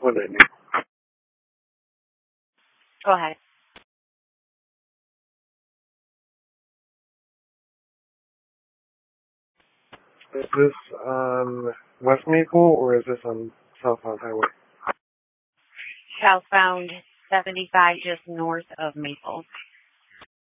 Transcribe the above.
What did I need? Go ahead. Is this on West Maple or is this on Southbound Highway? Southbound 75 just north of Maple.